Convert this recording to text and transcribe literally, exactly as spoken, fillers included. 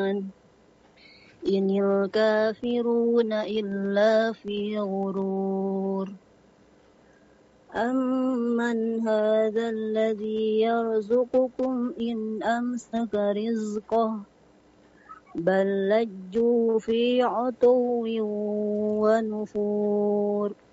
الرحمن إن الكافرون إلا في غرور أمن هذا الذي يرزقكم إن أمسك رزقه بل لجوا في عتو ونفور